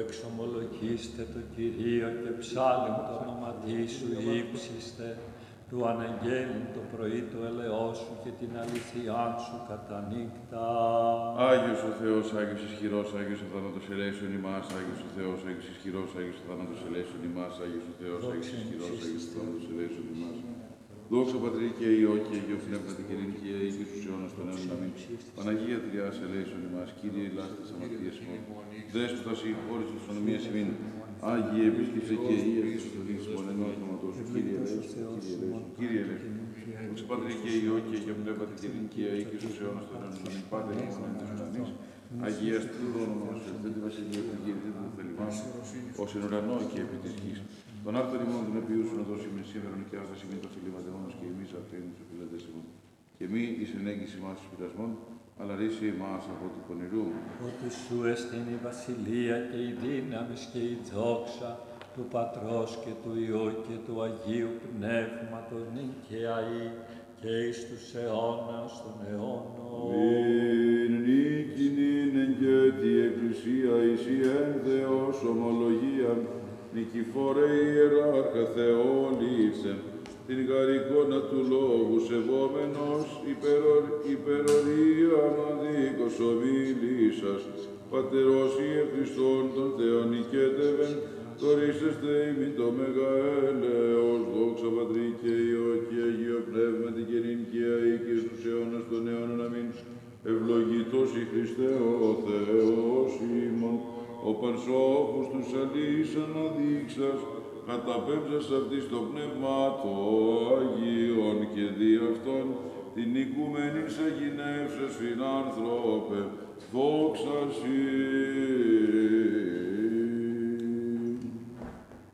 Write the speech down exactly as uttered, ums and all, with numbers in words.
εξομολογήστε το Κυρίο και ψάλιν το όνοματί σου ύψιστε, του αναγγέλιν το πρωί το ελεός σου και την αλήθειά σου κατά νύχτα. Άγιος ο Θεός, Άγιος ισχυρός, Άγιος ο θάνατος ελέησον ημάς, Άγιος ο Θεός, Άγιος ισχυρός, Άγιος ο θάνατος ελέησον ημάς, Άγιος ο Θεός, Άγιος ισχυρός, Άγιος ο θάνατος ελέησον ημάς. Δόξα Πατρί και Υιό και Αγίο Πνεύματι και νυν και αεί και στους αιώνας των αιώνων. Αμήν. Παναγία Τριάς ελέησον ημάς, Κύριε ελάστης αμαρτίας ημών. Δέσποτα συγχώρησης της ονομίας ημίν. Άγιε επίσκεψε και Υιέ Χριστοδείς μονενός νοματός σου, Κύριε ελέησον, Κύριε ελέησον. Δόξα Πατρί και Υιό και Αγίο Πνεύματι και νυν και αεί και στους αιώνας των αιώνων. Αμήν. Πάτερ ημών εν της ουρανής. Αγιαστού το όνομα σου, ελθέτει βασιλεία του και ελθέτει το θέλημά σου, ως εν ουρανό και επί της γης. Τον άρτον ημών τον οποίου σου να δώσει με σήμερον και άφαση μην το φιλήματεώνος και εμείς αυτήν του φιλατές ημών. Και μη εις ενέγγιση μας τους πειρασμών, αλλά ρίσε εμάς από του πονηρού. Ότι σου εστίν η βασιλεία και η δύναμη και η δόξα του Πατρός και του Υιού και του Αγίου Πνεύματος νυν και αεί και εις τους αιώνας των αιώνων. Μην νίκην είναι και τη Εκκλησία εις η εν Θεός ομολογίαν, Νικηφόρε Ιεράρχα Θεόληψε, την γαρικόνα του λόγου σεβόμενος, υπερορία αδίκως ομιλήσας, Πατερός Ιε Χριστόν των Θεών νικέτευεν, τορίσεστε ημιν το μεγαέλεος, δόξα Πατρί και Υιό και Αγίο Πνεύματι και νυν και αεί και στους αιώνας των αιώνων. Αμήν. Ευλογητός η Χριστέ ο Θεός ημών, ο πανσόφους τους αλείς αναδείξας, καταπέμψας αυτής το πνεύμα το Αγίον και δι' αυτόν την οικουμένης αγινεύσας φιλάνθρωπε, δόξα σοι.